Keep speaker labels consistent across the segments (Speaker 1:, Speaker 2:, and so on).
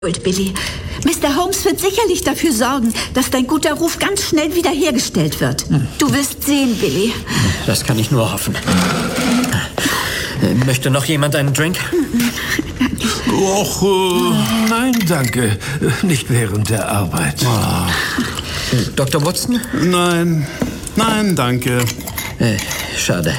Speaker 1: Billy. Mr. Holmes wird sicherlich dafür sorgen, dass dein guter Ruf ganz schnell wiederhergestellt wird. Du wirst sehen, Billy.
Speaker 2: Das kann ich nur hoffen. Möchte noch jemand einen Drink?
Speaker 3: Och, nein, danke. Nicht während der Arbeit.
Speaker 2: Dr. Watson?
Speaker 4: Nein, danke.
Speaker 2: Schade.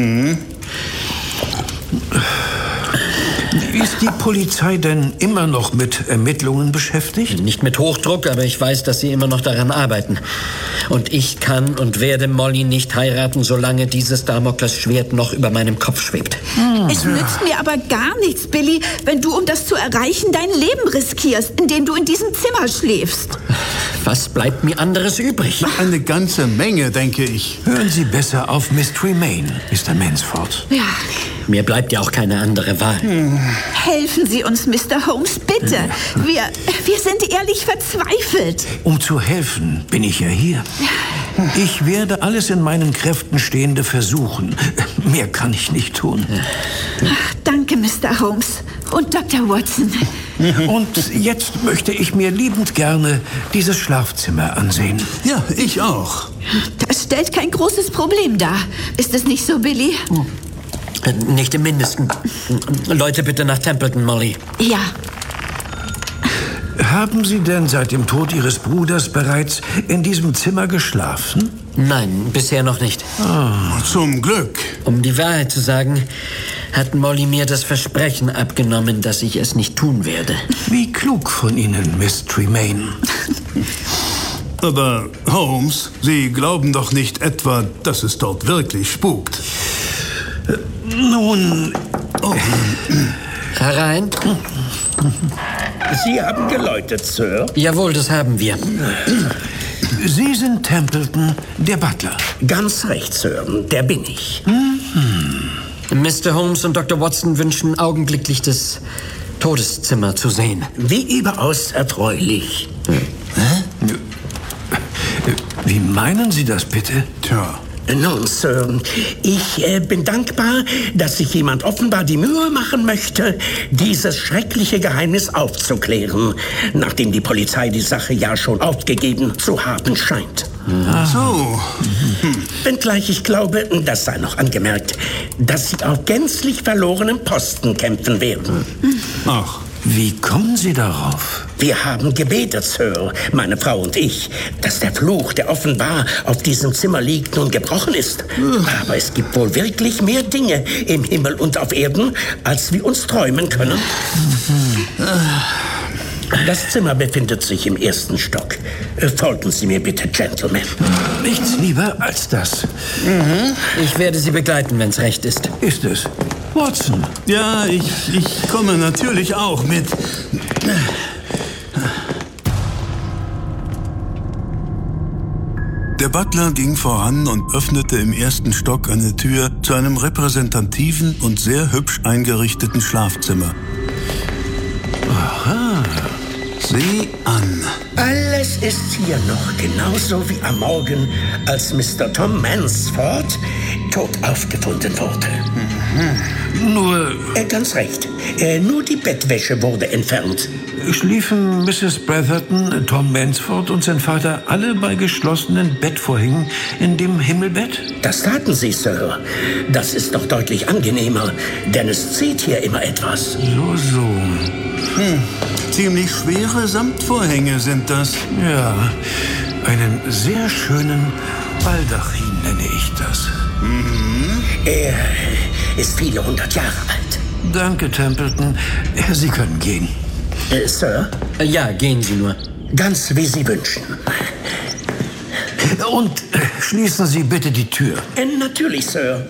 Speaker 3: Ist die Polizei denn immer noch mit Ermittlungen beschäftigt?
Speaker 2: Nicht mit Hochdruck, aber ich weiß, dass sie immer noch daran arbeiten. Und ich kann und werde Molly nicht heiraten, solange dieses Damoklesschwert noch über meinem Kopf schwebt.
Speaker 1: Es nützt mir aber gar nichts, Billy, wenn du, um das zu erreichen, dein Leben riskierst, indem du in diesem Zimmer schläfst.
Speaker 2: Was bleibt mir anderes übrig?
Speaker 4: Eine ganze Menge, denke ich.
Speaker 3: Hören Sie besser auf Miss Tremaine, Mr. Mansford.
Speaker 1: Ja.
Speaker 2: Mir bleibt ja auch keine andere Wahl.
Speaker 1: Helfen Sie uns, Mr. Holmes, bitte. Wir sind ehrlich verzweifelt.
Speaker 3: Um zu helfen, bin ich ja hier. Ich werde alles in meinen Kräften Stehende versuchen. Mehr kann ich nicht tun.
Speaker 1: Danke, Mr. Holmes und Dr. Watson.
Speaker 3: Und jetzt möchte ich mir liebend gerne dieses Schlafzimmer ansehen.
Speaker 4: Ja, ich auch.
Speaker 1: Das stellt kein großes Problem dar. Ist es nicht so, Billy?
Speaker 2: Nicht im Mindesten. Leute, bitte nach Templeton, Molly.
Speaker 1: Ja.
Speaker 3: Haben Sie denn seit dem Tod Ihres Bruders bereits in diesem Zimmer geschlafen?
Speaker 2: Nein, bisher noch nicht.
Speaker 4: Zum Glück.
Speaker 2: Um die Wahrheit zu sagen, hat Molly mir das Versprechen abgenommen, dass ich es nicht tun werde.
Speaker 3: Wie klug von Ihnen, Miss Tremaine.
Speaker 4: Aber, Holmes, Sie glauben doch nicht etwa, dass es dort wirklich spukt.
Speaker 3: Nun,
Speaker 2: Herein?
Speaker 5: Sie haben geläutet, Sir.
Speaker 2: Jawohl, das haben wir.
Speaker 3: Sie sind Templeton, der Butler.
Speaker 5: Ganz recht, Sir. Der bin ich.
Speaker 2: Mr. Holmes und Dr. Watson wünschen augenblicklich das Todeszimmer zu sehen.
Speaker 5: Wie überaus erfreulich.
Speaker 3: Wie meinen Sie das bitte?
Speaker 4: Tja.
Speaker 5: Nun, Sir, ich bin dankbar, dass sich jemand offenbar die Mühe machen möchte, dieses schreckliche Geheimnis aufzuklären, nachdem die Polizei die Sache ja schon aufgegeben zu haben scheint.
Speaker 4: So.
Speaker 5: Wenngleich ich glaube, das sei noch angemerkt, dass Sie auf gänzlich verlorenen Posten kämpfen werden.
Speaker 4: Ach.
Speaker 3: Wie kommen Sie darauf?
Speaker 5: Wir haben gebetet, Sir, meine Frau und ich, dass der Fluch, der offenbar auf diesem Zimmer liegt, nun gebrochen ist. Aber es gibt wohl wirklich mehr Dinge im Himmel und auf Erden, als wir uns träumen können. Das Zimmer befindet sich im 1. Stock. Folgen Sie mir bitte, Gentlemen.
Speaker 3: Nichts lieber als das.
Speaker 2: Ich werde Sie begleiten, wenn's recht ist.
Speaker 3: Ist es. Watson.
Speaker 4: Ja, ich komme natürlich auch mit. Der Butler ging voran und öffnete im 1. Stock eine Tür zu einem repräsentativen und sehr hübsch eingerichteten Schlafzimmer.
Speaker 3: Aha.
Speaker 4: Sieh an.
Speaker 5: Alles ist hier noch genauso wie am Morgen, als Mr. Tom Mansford tot aufgefunden wurde.
Speaker 3: Nur
Speaker 5: Ganz recht. Nur die Bettwäsche wurde entfernt.
Speaker 3: schliefen Mrs. Bretherton, Tom Mansford und sein Vater alle bei geschlossenen Bettvorhängen in dem Himmelbett?
Speaker 5: Das taten Sie, Sir. Das ist doch deutlich angenehmer, denn es zieht hier immer etwas.
Speaker 3: So.
Speaker 4: Ziemlich schwere Samtvorhänge sind das.
Speaker 3: Ja, einen sehr schönen Baldachin nenne ich das.
Speaker 5: Er ist viele 100 Jahre alt.
Speaker 3: Danke, Templeton. Sie können gehen.
Speaker 5: Sir,
Speaker 2: Ja, gehen Sie nur.
Speaker 5: ganz wie Sie wünschen.
Speaker 3: Und schließen Sie bitte die Tür.
Speaker 5: Natürlich, Sir.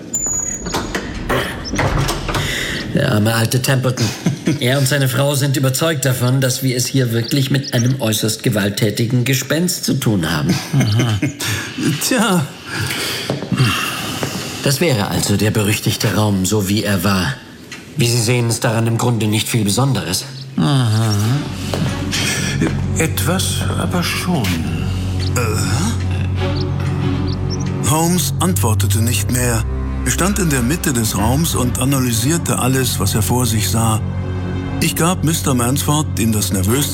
Speaker 2: Der arme alte Templeton. Er und seine Frau sind überzeugt davon, dass wir es hier wirklich mit einem äußerst gewalttätigen Gespenst zu tun haben.
Speaker 4: Tja,
Speaker 2: Das wäre also der berüchtigte Raum, so wie er war. Wie Sie sehen, ist daran im Grunde nicht viel Besonderes.
Speaker 3: Etwas aber schon.
Speaker 4: Holmes antwortete nicht mehr. Er stand in der Mitte des Raums und analysierte alles, was er vor sich sah. Ich gab Mr. Mansford, den das nervös